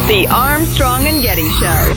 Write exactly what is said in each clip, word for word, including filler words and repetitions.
The Armstrong and Getty Show.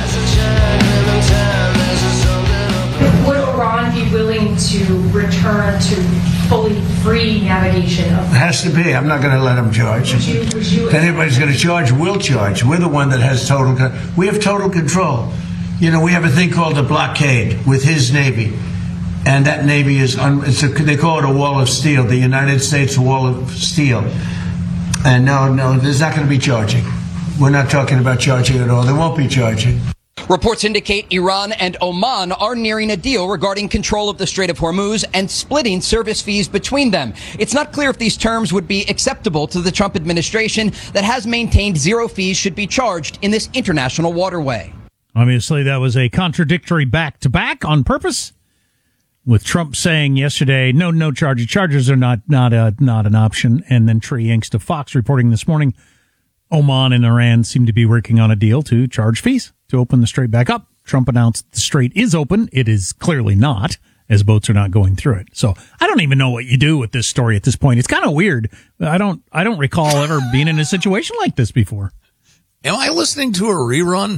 Would Iran be willing to return to fully free navigation of? It has to be. I'm not going to let them charge. Would you, would you, if anybody's going to charge, we'll charge. We're the one that has total control. We have total control. You know, we have a thing called a blockade with his Navy. And that Navy is, un, it's a, they call it a wall of steel, the United States wall of steel. And no, no, there's not going to be charging. We're not talking about charging at all. There won't be charging. Reports indicate Iran and Oman are nearing a deal regarding control of the Strait of Hormuz and splitting service fees between them. It's not clear if these terms would be acceptable to the Trump administration that has maintained zero fees should be charged in this international waterway. Obviously, that was a contradictory back-to-back on purpose, with Trump saying yesterday, no, no charges. Charges are not not a, not an option. And then Trey Yingst of Fox reporting this morning, Oman and Iran seem to be working on a deal to charge fees to open the strait back up. Trump announced the strait is open. It is clearly not, as boats are not going through it. So I don't even know what you do with this story at this point. It's kind of weird. I don't I don't recall ever being in a situation like this before. Am I listening to a rerun?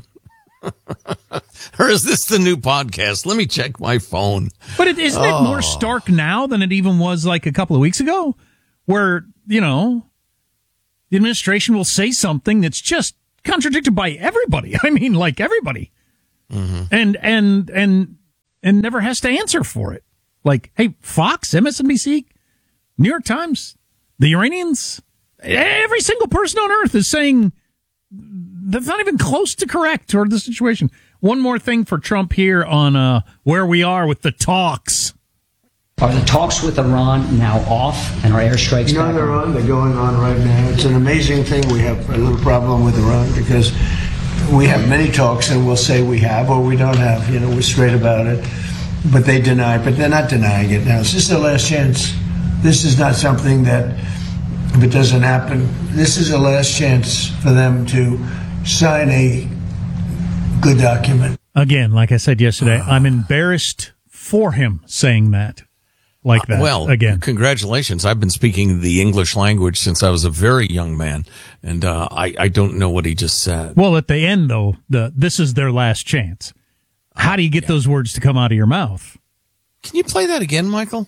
Or is this the new podcast? Let me check my phone. But it, isn't oh. it more stark now than it even was like a couple of weeks ago? Where, you know, the administration will say something that's just contradicted by everybody. I mean, like everybody. Mm-hmm. And, and, and, and never has to answer for it. Like, hey, Fox, M S N B C, New York Times, the Iranians, every single person on earth is saying that's not even close to correct toward the situation. One more thing for Trump here on uh, where we are with the talks. Are the talks with Iran now off and are airstrikes no, back they're on? They're going on right now. It's an amazing thing. We have a little problem with Iran because we have many talks and we'll say we have or we don't have. You know, we're straight about it. But they deny it. But they're not denying it now. This is the last chance. This is not something that, if it doesn't happen, this is the last chance for them to sign a good document. Again, like I said yesterday, I'm embarrassed for him saying that. Like that. Uh, well, again, congratulations. I've been speaking the English language since I was a very young man, and uh, I, I don't know what he just said. Well, at the end, though, the this is their last chance. How do you get yeah. those words to come out of your mouth? Can you play that again, Michael?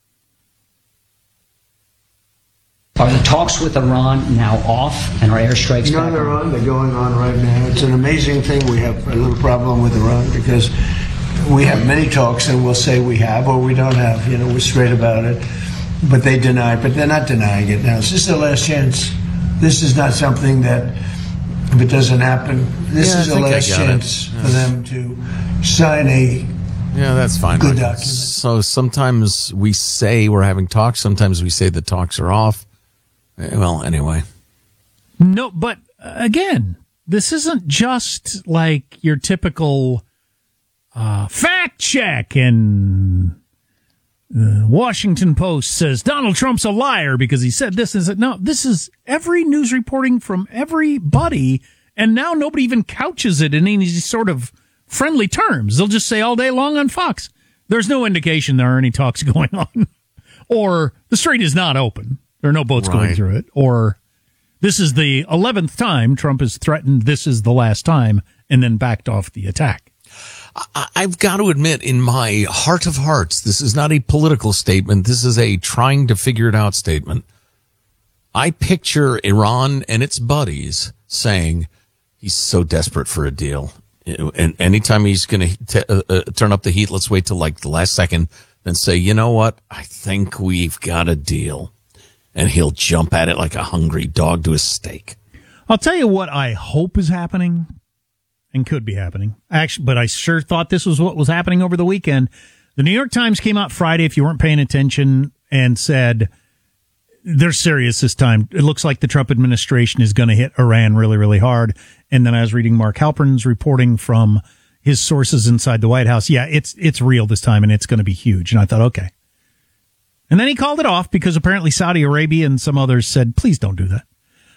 Are the talks with Iran now off and are airstrikes no, back they're on? They're going on right now. It's an amazing thing. We have a little problem with Iran because we have many talks and we'll say we have or we don't have. You know, we're straight about it. But they deny it. But they're not denying it now. This is the last chance. This is not something that, if it doesn't happen, this yeah, is the last chance yeah. for them to sign a yeah, that's fine. good Michael. document. So sometimes we say we're having talks. Sometimes we say the talks are off. Well, anyway. No, but again, this isn't just like your typical uh, fact check and the Washington Post says Donald Trump's a liar because he said this and that. No, this is every news reporting from everybody, and now nobody even couches it in any sort of friendly terms. They'll just say all day long on Fox, there's no indication there are any talks going on, or the strait is not open. There are no boats right. going through it. Or this is the eleventh time Trump has threatened this is the last time and then backed off the attack. I've got to admit, in my heart of hearts, this is not a political statement. This is a trying to figure it out statement. I picture Iran and its buddies saying he's so desperate for a deal. And anytime he's going to uh, uh, turn up the heat, let's wait till like the last second, then say, you know what? I think we've got a deal. And he'll jump at it like a hungry dog to a steak. I'll tell you what I hope is happening and could be happening. Actually, but I sure thought this was what was happening over the weekend. The New York Times came out Friday, if you weren't paying attention, and said they're serious this time. It looks like the Trump administration is going to hit Iran really, really hard. And then I was reading Mark Halpern's reporting from his sources inside the White House. Yeah, it's it's real this time, and it's going to be huge. And I thought, okay. And then he called it off because apparently Saudi Arabia and some others said, please don't do that.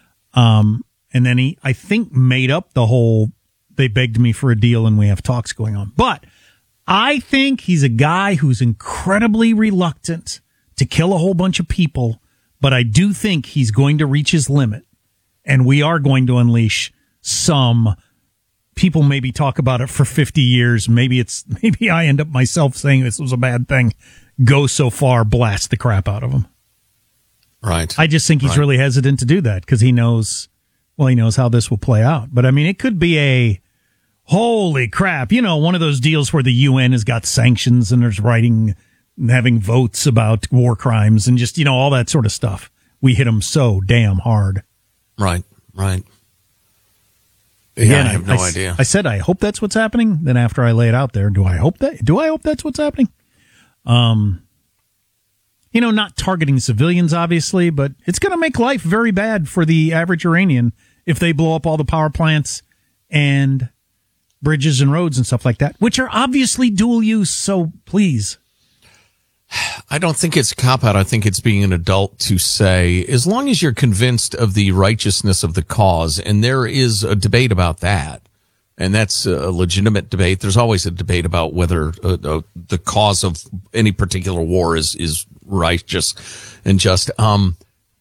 Um, and then he, I think, made up the whole, they begged me for a deal and we have talks going on. But I think he's a guy who's incredibly reluctant to kill a whole bunch of people. But I do think he's going to reach his limit. And we are going to unleash some people maybe talk about it for fifty years. Maybe it's maybe I end up myself saying this was a bad thing. Go so far, blast the crap out of him. Right. I just think he's right. really hesitant to do that because he knows, well, he knows how this will play out. But I mean, it could be a holy crap, you know, one of those deals where the U N has got sanctions and there's writing and having votes about war crimes and just, you know, all that sort of stuff. We hit them so damn hard. Right, right. Again, yeah, I have no I, idea. I said, I hope that's what's happening. Then after I lay it out there, do I hope that, do I hope that's what's happening? Um, you know, not targeting civilians, obviously, but it's going to make life very bad for the average Iranian if they blow up all the power plants and bridges and roads and stuff like that, which are obviously dual use. So please. I don't think it's a cop-out. I think it's being an adult to say, as long as you're convinced of the righteousness of the cause, and there is a debate about that, and that's a legitimate debate. There's always a debate about whether uh, uh, the cause of any particular war is, is righteous and just. Um,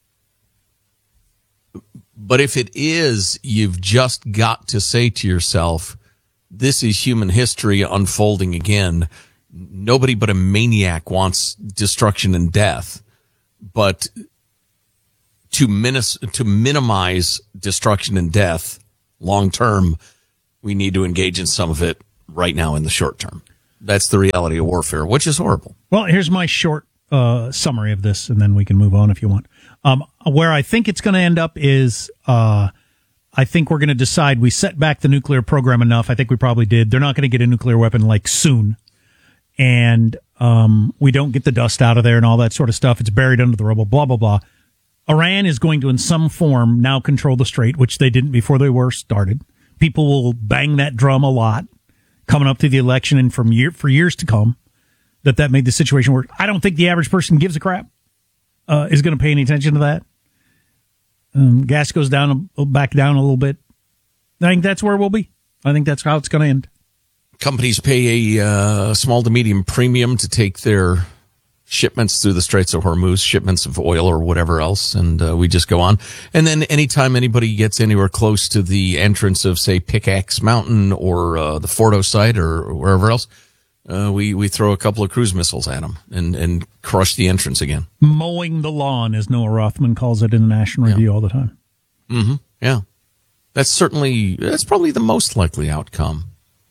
but if it is, you've just got to say to yourself, this is human history unfolding again. Nobody but a maniac wants destruction and death, but to minis- to minimize destruction and death long term, we need to engage in some of it right now in the short term. That's the reality of warfare, which is horrible. Well, here's my short uh, summary of this, and then we can move on if you want. Um, where I think it's going to end up is uh, I think we're going to decide we set back the nuclear program enough. I think we probably did. They're not going to get a nuclear weapon like soon. And um, we don't get the dust out of there and all that sort of stuff. It's buried under the rubble, blah, blah, blah. Iran is going to, in some form, now control the strait, which they didn't before they were started. People will bang that drum a lot coming up to the election and from year for years to come that that made the situation work. I don't think the average person gives a crap, uh, is going to pay any attention to that. Um, gas goes down, back down a little bit. I think that's where we'll be. I think that's how it's going to end. Companies pay a uh, small to medium premium to take their shipments through the Straits of Hormuz, shipments of oil or whatever else, and uh, we just go on. And then anytime anybody gets anywhere close to the entrance of, say, Pickaxe Mountain or uh, the Fordo site or wherever else, uh, we, we throw a couple of cruise missiles at them and, and crush the entrance again. Mowing the lawn, as Noah Rothman calls it in the National Review all the time. Mm-hmm. Yeah. That's certainly, that's probably the most likely outcome.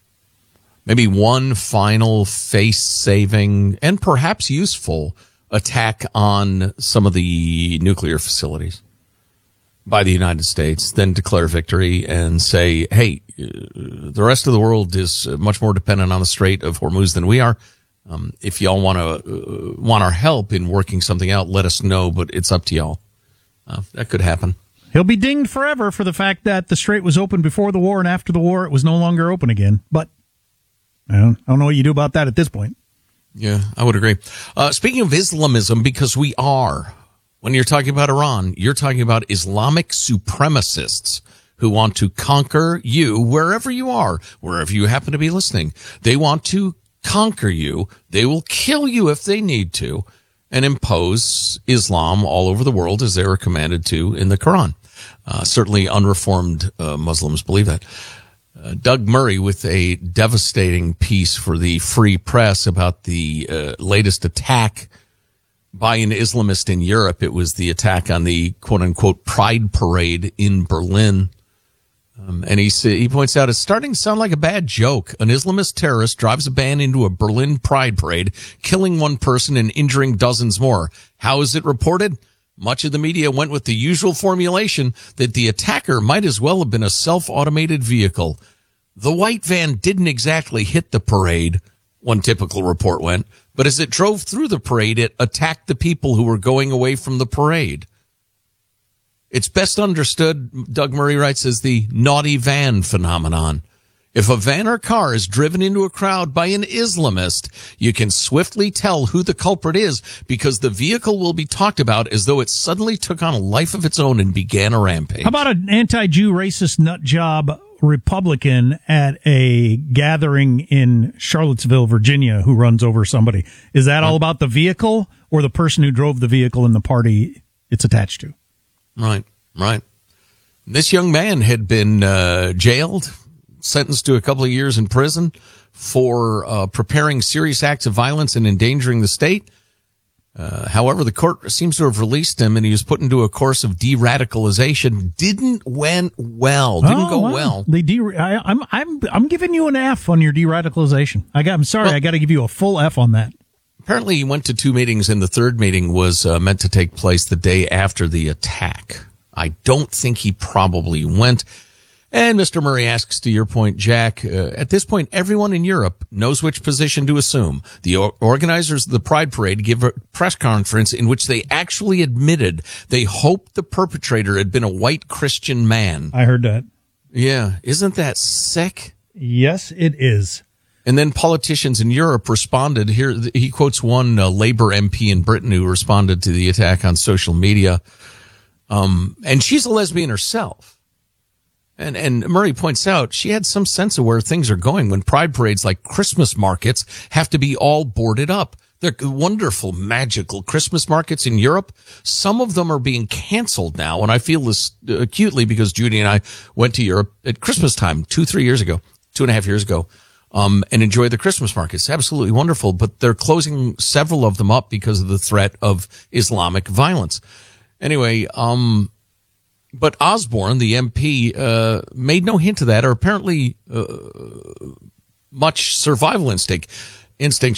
Maybe one final face-saving and perhaps useful attack on some of the nuclear facilities by the United States, then declare victory and say, hey, the rest of the world is much more dependent on the Strait of Hormuz than we are. Um, if y'all want to uh, want our help in working something out, let us know, but it's up to y'all. Uh, that could happen. He'll be dinged forever for the fact that the strait was open before the war, and after the war, it was no longer open again. But I don't, I don't know what you do about that at this point. Yeah, I would agree. Uh, speaking of Islamism, because we are, when you're talking about Iran, you're talking about Islamic supremacists who want to conquer you wherever you are, wherever you happen to be listening. They want to conquer you. They will kill you if they need to and impose Islam all over the world as they are commanded to in the Quran. Uh, certainly unreformed uh, Muslims believe that. Uh, Doug Murray with a devastating piece for the Free Press about the uh, latest attack by an Islamist in Europe. It was the attack on the quote-unquote Pride Parade in Berlin. Um, and he he points out it's starting to sound like a bad joke. An Islamist terrorist drives a van into a Berlin Pride Parade, killing one person and injuring dozens more. How is it reported? Much of the media went with the usual formulation that the attacker might as well have been a self-automated vehicle. The white van didn't exactly hit the parade, one typical report went, but as it drove through the parade, it attacked the people who were going away from the parade. It's best understood, Doug Murray writes, as the naughty van phenomenon. If a van or car is driven into a crowd by an Islamist, you can swiftly tell who the culprit is because the vehicle will be talked about as though it suddenly took on a life of its own and began a rampage. How about an anti-Jew racist nut job Republican at a gathering in Charlottesville, Virginia, who runs over somebody? Is that all about the vehicle or the person who drove the vehicle and the party it's attached to? Right, right. This young man had been uh, jailed, sentenced to a couple of years in prison for uh, preparing serious acts of violence and endangering the state. Uh, however, the court seems to have released him, and he was put into a course of de-radicalization. Didn't went well. Didn't Oh, go wow. well. They de- I, I'm I'm I'm giving you an F on your de-radicalization. I got. I'm sorry. Well- I got to give you a full F on that. Apparently, he went to two meetings, and the third meeting was uh, meant to take place the day after the attack. I don't think he probably went. And Mister Murray asks, to your point, Jack, uh, at this point, everyone in Europe knows which position to assume. The or- organizers of the Pride Parade give a press conference in which they actually admitted they hoped the perpetrator had been a white Christian man. I heard that. Yeah. Isn't that sick? Yes, it is. And then politicians in Europe responded. Here, he quotes one uh, Labour M P in Britain who responded to the attack on social media. Um, and she's a lesbian herself. And, and Murray points out she had some sense of where things are going when pride parades like Christmas markets have to be all boarded up. They're wonderful, magical Christmas markets in Europe. Some of them are being canceled now. And I feel this acutely because Judy and I went to Europe at Christmas time two, three years ago, two and a half years ago, um, and enjoyed the Christmas markets. Absolutely wonderful. But they're closing several of them up because of the threat of Islamic violence. Anyway, um, but Osborne, the M P, uh, made no hint of that, or apparently uh, much survival instinct. Instinct.